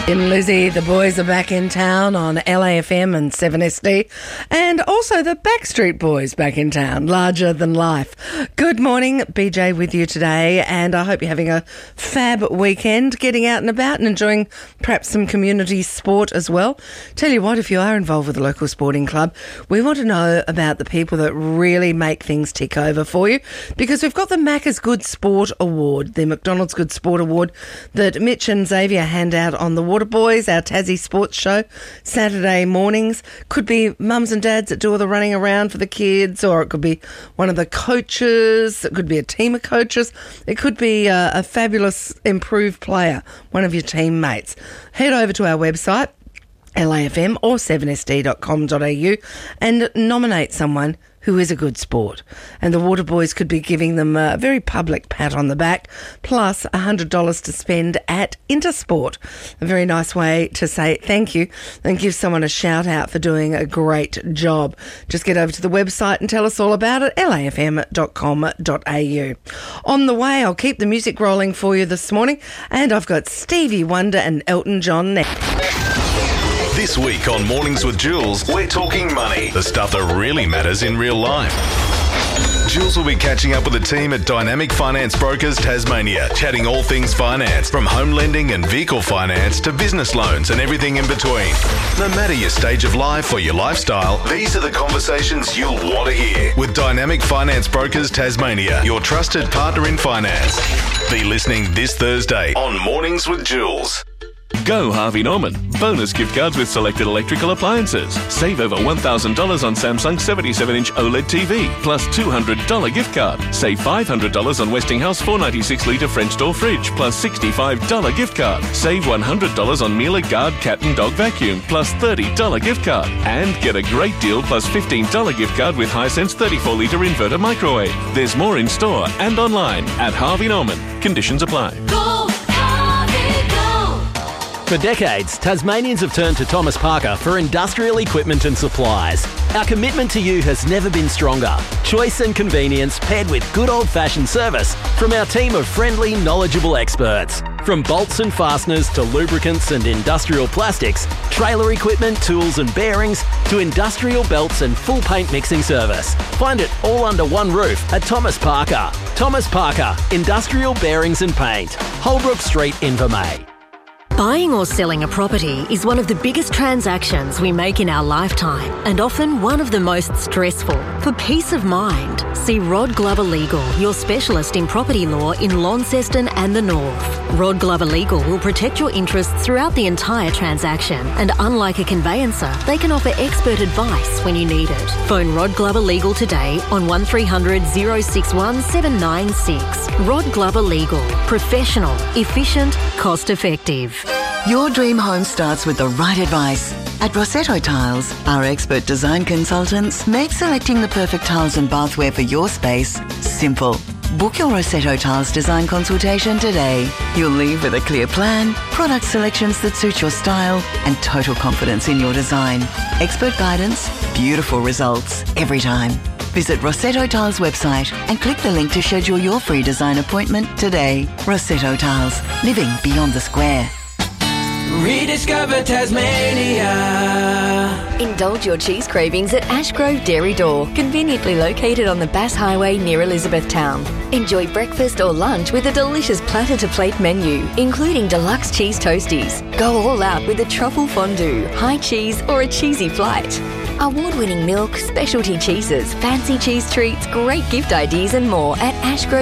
Tim Lizzie, the boys are back in town on LAFM and 7SD, and also the Backstreet Boys back in town, Larger Than Life. Good morning, BJ with you today, and I hope you're having a fab weekend, getting out and about and enjoying perhaps some community sport as well. Tell you what, if you are involved with a local sporting club, we want to know about the people that really make things tick over for you, because we've got the Macca's Good Sport Award, the McDonald's Good Sport Award that Mitch and Xavier hand out on the Water Boys, our Tassie sports show, Saturday mornings. Could be mums and dads that do all the running around for the kids, or it could be one of the coaches, it could be a team of coaches, it could be a fabulous improved player, one of your teammates. Head over to our website, LAFM or 7sd.com.au, and nominate someone who is a good sport. And the Water Boys could be giving them a very public pat on the back, plus $100 to spend at Intersport. A very nice way to say thank you and give someone a shout out for doing a great job. Just get over to the website and tell us all about it, lafm.com.au. On the way, I'll keep the music rolling for you this morning, and I've got Stevie Wonder and Elton John next. This week on Mornings with Jules, we're talking money, the stuff that really matters in real life. Jules will be catching up with the team at Dynamic Finance Brokers Tasmania, chatting all things finance, from home lending and vehicle finance to business loans and everything in between. No matter your stage of life or your lifestyle, these are the conversations you'll want to hear. With Dynamic Finance Brokers Tasmania, your trusted partner in finance. Be listening this Thursday on Mornings with Jules. Go Harvey Norman. Bonus gift cards with selected electrical appliances. Save over $1,000 on Samsung 77-inch OLED TV, plus $200 gift card. Save $500 on Westinghouse 496-litre French door fridge, plus $65 gift card. Save $100 on Miele Guard cat and dog vacuum, plus $30 gift card. And get a great deal plus $15 gift card with Hisense 34-litre inverter microwave. There's more in store and online at Harvey Norman. Conditions apply. For decades, Tasmanians have turned to Thomas Parker for industrial equipment and supplies. Our commitment to you has never been stronger. Choice and convenience paired with good old-fashioned service from our team of friendly, knowledgeable experts. From bolts and fasteners to lubricants and industrial plastics, trailer equipment, tools and bearings, to industrial belts and full paint mixing service. Find it all under one roof at Thomas Parker. Thomas Parker, Industrial Bearings and Paint. Holbrook Street, Invermay. Buying or selling a property is one of the biggest transactions we make in our lifetime, and often one of the most stressful. For peace of mind, see Rod Glover Legal, your specialist in property law in Launceston and the North. Rod Glover Legal will protect your interests throughout the entire transaction, and unlike a conveyancer, they can offer expert advice when you need it. Phone Rod Glover Legal today on 1300 061 796. Rod Glover Legal. Professional, efficient, cost effective. Your dream home starts with the right advice. At Rossetto Tiles, our expert design consultants make selecting the perfect tiles and bathware for your space simple. Book your Rossetto Tiles design consultation today. You'll leave with a clear plan, product selections that suit your style, and total confidence in your design. Expert guidance, beautiful results every time. Visit Rossetto Tiles website and click the link to schedule your free design appointment today. Rossetto Tiles, living beyond the square. Rediscover Tasmania. Indulge your cheese cravings at Ashgrove Dairy Door, conveniently located on the Bass Highway near Elizabethtown. Enjoy breakfast or lunch with a delicious platter-to-plate menu, including deluxe cheese toasties. Go all out with a truffle fondue, high cheese or a cheesy flight. Award-winning milk, specialty cheeses, fancy cheese treats, great gift ideas and more at Ashgrove